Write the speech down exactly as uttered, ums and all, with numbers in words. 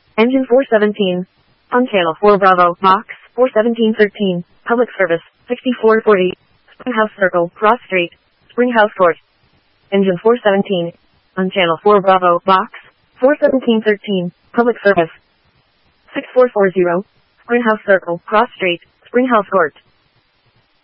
Engine four seventeen. On channel four Bravo, box, four seventeen thirteen, public service, sixty-four forty, Springhouse Circle, Cross Street, Springhouse Court. Engine four seventeen. On channel four Bravo, box, four seventeen thirteen, public service, six four four zero, Springhouse Circle, Cross Street, Springhouse Court.